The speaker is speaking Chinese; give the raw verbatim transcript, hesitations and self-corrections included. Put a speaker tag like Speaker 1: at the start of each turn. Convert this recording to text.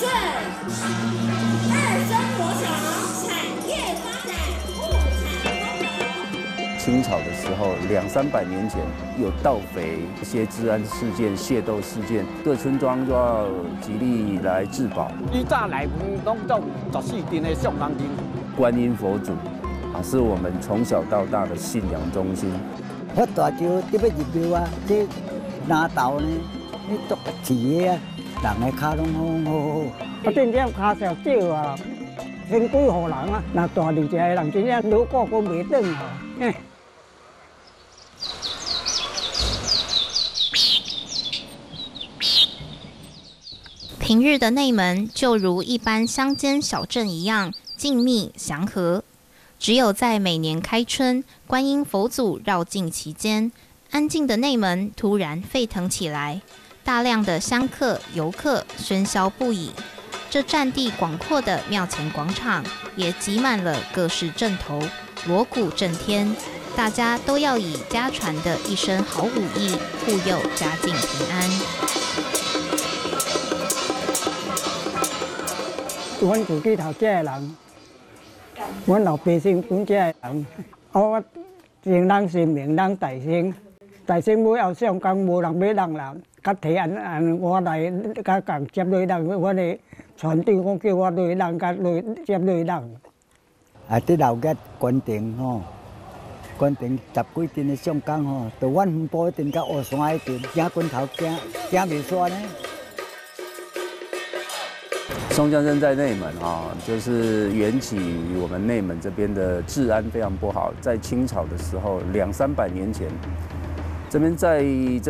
Speaker 1: 岁，二生国小产业发展物产风格。
Speaker 2: 清朝的时候，两三百年前有盗匪一些治安事件、械斗事件，各村庄就要极力来自保。
Speaker 3: 以早内门拢有十四镇的上港镇。
Speaker 2: 观音佛祖啊，是我们从小到大的信仰中心。
Speaker 4: 迄大桥得要入庙啊，这拿豆呢，你剁饲的啊，人的脚拢好好好。
Speaker 5: 啊，真正脚少少啊，千几户人啊，那大二只的人真正路过过袂转啊。嘿。
Speaker 6: 平日的内门就如一般乡间小镇一样静谧祥和，只有在每年开春，观音佛祖绕境期间，安静的内门突然沸腾起来，大量的香客游客喧嚣不已。这占地广阔的庙前广场也挤满了各式阵头，锣鼓震天，大家都要以家传的一身好武艺护佑家境平安。
Speaker 5: 阮自己头家的人，阮老百姓本家的人，我人人是名人大姓，大姓尾后上港无人要人啦，甲提按按我来甲共接落人，我的船长讲叫我落人甲落接落人。
Speaker 4: 啊，伫老家关顶吼，关顶十几镇的上港吼，到阮分布一镇到乌山一镇，行军头行行袂煞呢。
Speaker 2: 松江镇在内门啊，就是缘起于我们内门这边的治安非常不好。在清朝的时候，两三百年前，这边在这